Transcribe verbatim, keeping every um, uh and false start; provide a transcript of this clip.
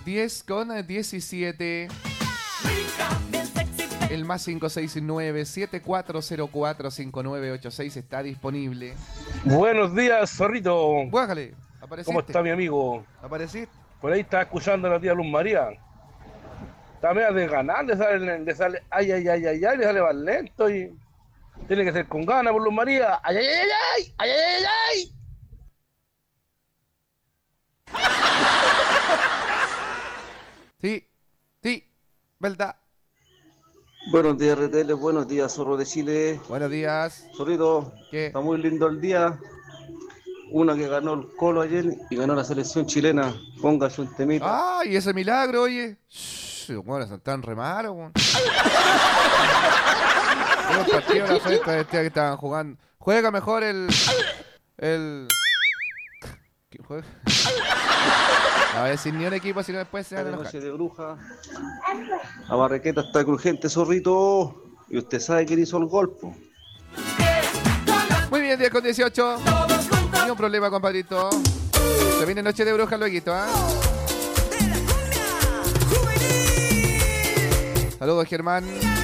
diez con diecisiete. El más cinco seis nueve siete cuatro cero cuatro cinco nueve ocho seis está disponible. Buenos días, zorrito. Bájale, apareciste. ¿Cómo está mi amigo? ¿Apareciste? Por ahí está escuchando a la tía Luz María. Está media de ganar, le sale, le sale, ay, ay, ay, ay, ay, le sale más lento y tiene que ser con ganas por Luz María. Ay, ay, ay, ay, ay, ay, ay, ay. Sí, sí, verdad. Buenos días, R T L, buenos días, Zorro de Chile. Buenos días. Zorrito, ¿Qué? está muy lindo el día. Una que ganó el Colo ayer y ganó la selección chilena. Póngase un temita. ¡Ay, ese milagro, oye! Shh, bueno, son tan re malos, weón. Los partidos de la fiesta de este que estaban jugando. Juega mejor el. El. ¿Quién juega? No voy a decir ni un equipo, sino después se van a Esta enojar. noche de bruja. La barraqueta está crujiente, Zorrito. Y usted sabe quién hizo el golpe. Muy bien, diez con dieciocho. Ni un problema, compadrito. Se viene Noche de Brujas luego, ¿ah? Saludos, Germán.